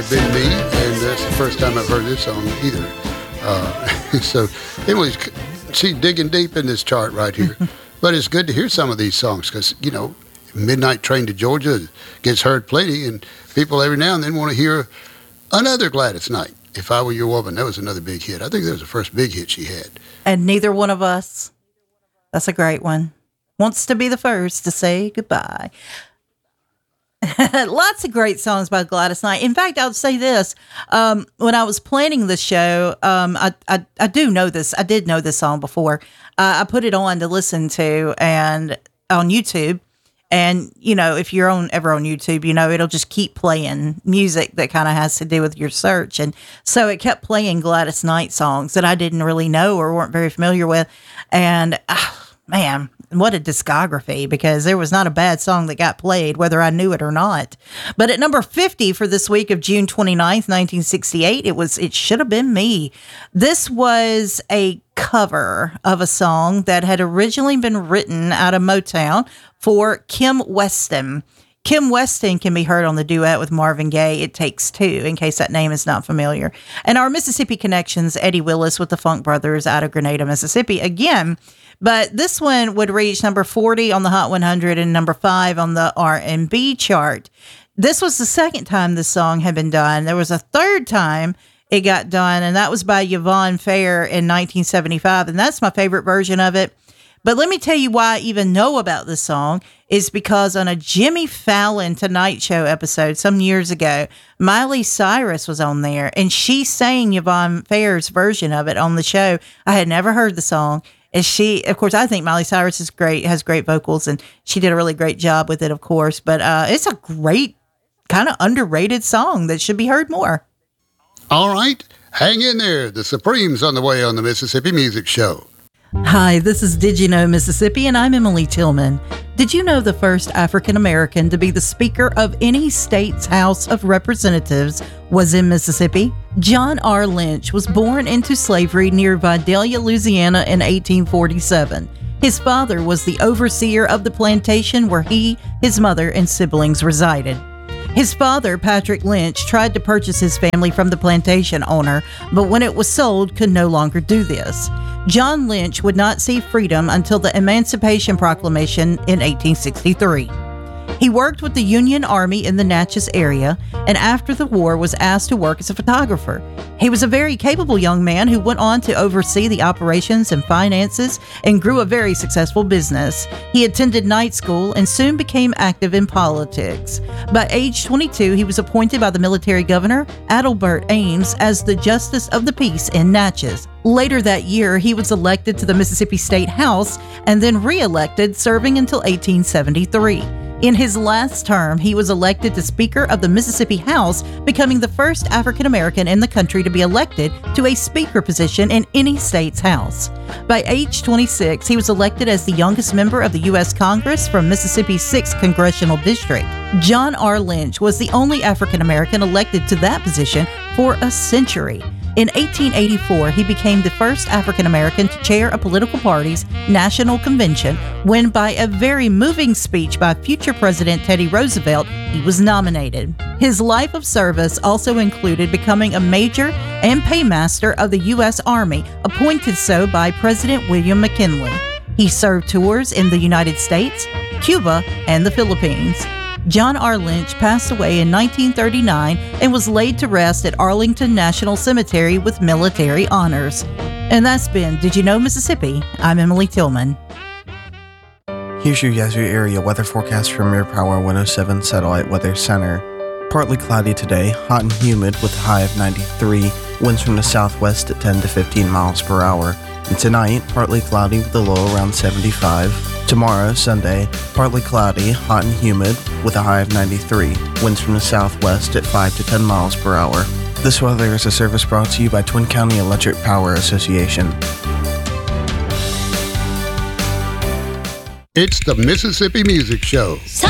Been me, and that's the first time I've heard this song either. So, anyways, see, digging deep in this chart right here. But it's good to hear some of these songs because, you know, Midnight Train to Georgia gets heard plenty, and people every now and then want to hear another Gladys Knight. If I Were Your Woman, that was another big hit. I think that was the first big hit she had. And Neither One of Us. That's a great one. Wants to be the first to say goodbye. Lots of great songs by Gladys Knight. In fact, I would say this. When I was planning the show, I do know this. I did know this song before. I put it on to listen to and on YouTube. And, you know, if you're ever on YouTube, you know, it'll just keep playing music that kind of has to do with your search. And so it kept playing Gladys Knight songs that I didn't really know or weren't very familiar with. And, man, what a discography, because there was not a bad song that got played, whether I knew it or not. But at number 50 for this week of June 29th, 1968, It Should Have Been Me. This was a cover of a song that had originally been written out of Motown for Kim Weston. Kim Weston can be heard on the duet with Marvin Gaye, It Takes Two, in case that name is not familiar. And our Mississippi connections, Eddie Willis with the Funk Brothers out of Grenada, Mississippi, again. But this one would reach number 40 on the Hot 100 and number 5 on the R&B chart. This was the second time this song had been done. There was a third time it got done, and that was by Yvonne Fair in 1975, and that's my favorite version of it. But let me tell you why I even know about this song is because on a Jimmy Fallon Tonight Show episode some years ago, Miley Cyrus was on there, and she sang Yvonne Fair's version of it on the show. I had never heard the song. And she, of course, I think Miley Cyrus is great, has great vocals, and she did a really great job with it, of course. But it's a great, kind of underrated song that should be heard more. All right, hang in there. The Supremes on the way on the Mississippi Music Show. Hi, this is Did You Know Mississippi, and I'm Emily Tillman. Did you know the first African American to be the Speaker of any state's House of Representatives was in Mississippi? John R. Lynch was born into slavery near Vidalia, Louisiana in 1847. His father was the overseer of the plantation where he, his mother, and siblings resided. His father, Patrick Lynch, tried to purchase his family from the plantation owner, but when it was sold, could no longer do this. John Lynch would not see freedom until the Emancipation Proclamation in 1863. He worked with the Union Army in the Natchez area, and after the war was asked to work as a photographer. He was a very capable young man who went on to oversee the operations and finances and grew a very successful business. He attended night school and soon became active in politics. By age 22, he was appointed by the military governor, Adelbert Ames, as the Justice of the Peace in Natchez. Later that year, he was elected to the Mississippi State House and then re-elected, serving until 1873. In his last term, he was elected to Speaker of the Mississippi House, becoming the first African American in the country to be elected to a Speaker position in any state's House. By age 26, he was elected as the youngest member of the U.S. Congress from Mississippi's 6th Congressional District. John R. Lynch was the only African American elected to that position for a century. In 1884, he became the first African American to chair a political party's national convention when, by a very moving speech by future President Teddy Roosevelt, he was nominated. His life of service also included becoming a major and paymaster of the U.S. Army, appointed so by President William McKinley. He served tours in the United States, Cuba, and the Philippines. John R. Lynch passed away in 1939 and was laid to rest at Arlington National Cemetery with military honors. And that's been Did You Know Mississippi? I'm Emily Tillman. Here's your Yazoo area weather forecast from Your Power 107 Satellite Weather Center. Partly cloudy today, hot and humid with a high of 93, winds from the southwest at 10 to 15 miles per hour. And tonight, partly cloudy with a low around 75. Tomorrow, Sunday, partly cloudy, hot and humid with a high of 93, winds from the southwest at 5 to 10 miles per hour. This weather is a service brought to you by Twin County Electric Power Association. It's the Mississippi Music Show.